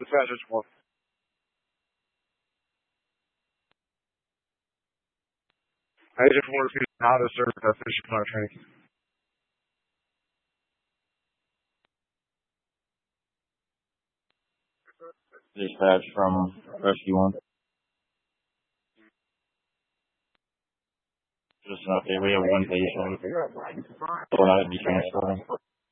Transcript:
Dispatch one. Agent 4 repeats how to serve that fishing fire training. Dispatch from Rescue 1. Just an update. We have one patient. Will not be transferring.